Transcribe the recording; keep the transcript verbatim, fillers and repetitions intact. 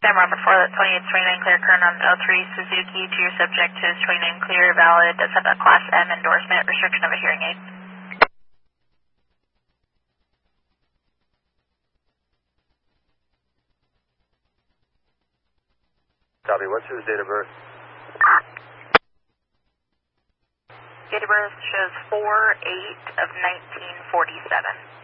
Sam Robert four, that's twenty-eight twenty-nine clear current on L three Suzuki to your subject to twenty-nine clear, valid, does have a Class M endorsement, restriction of a hearing aid. Copy, what's his date of birth? Date of birth shows four eight of nineteen forty-seven.